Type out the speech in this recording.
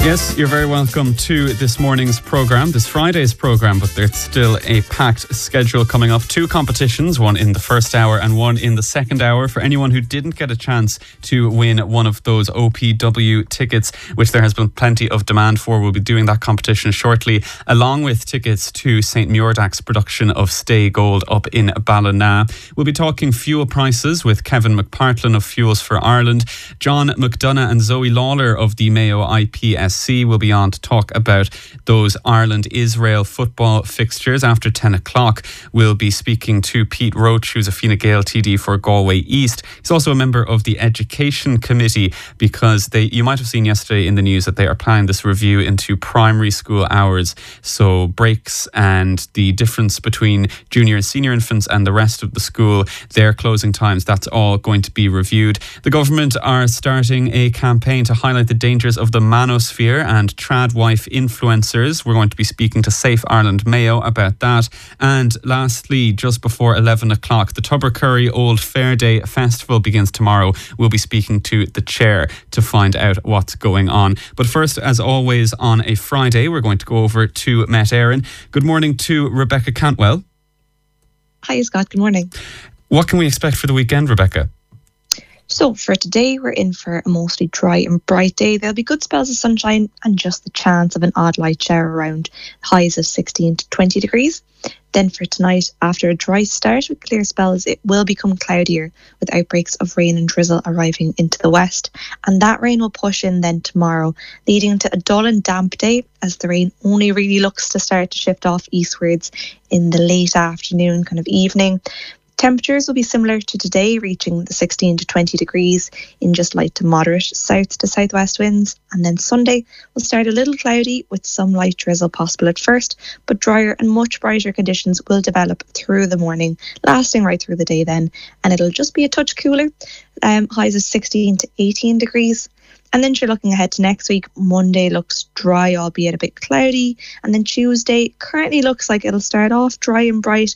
Yes, you're very welcome to this morning's programme, this Friday's programme, but there's still a packed schedule coming up. 2 competitions, one in the first hour and one in the second hour. For anyone who didn't get a chance to win one of those OPW tickets, which there has been plenty of demand for, we'll be doing that competition shortly, along with tickets to St. Muirdach's production of Stay Gold up in Ballina. We'll be talking fuel prices with Kevin McPartlin of Fuels for Ireland. John McDonough and Zoe Lawler of the Mayo IPSC will be on to talk about those Ireland-Israel football fixtures. After 10 o'clock, we'll be speaking to Pete Roach, who's a Fine Gael TD for Galway East. He's also a member of the Education Committee, because you might have seen yesterday in the news that they are planning this review into primary school hours. So breaks and the difference between junior and senior infants and the rest of the school, their closing times, that's all going to be reviewed. The government are starting a campaign to highlight the dangers of the manosphere and tradwife influencers. We're going to be speaking to Safe Ireland Mayo about that. And lastly, just before 11 o'clock, the Tubbercurry Old Fair Day Festival begins tomorrow. We'll be speaking to the chair to find out what's going on. But first, as always on a Friday, we're going to go over to Met Éireann. Good morning to Rebecca Cantwell. Hi Scott, good morning. What can we expect for the weekend, Rebecca? So for today, we're in for a mostly dry and bright day. There'll be good spells of sunshine and just the chance of an odd light shower around, highs of 16 to 20 degrees. Then for tonight, after a dry start with clear spells, it will become cloudier with outbreaks of rain and drizzle arriving into the west. And that rain will push in then tomorrow, leading to a dull and damp day, as the rain only really looks to start to shift off eastwards in the late afternoon, kind of evening. Temperatures will be similar to today, reaching the 16 to 20 degrees in just light to moderate south to southwest winds. And then Sunday will start a little cloudy with some light drizzle possible at first, but drier and much brighter conditions will develop through the morning, lasting right through the day then. And it'll just be a touch cooler, highs of 16 to 18 degrees. And then you're looking ahead to next week. Monday looks dry, albeit a bit cloudy. And then Tuesday currently looks like it'll start off dry and bright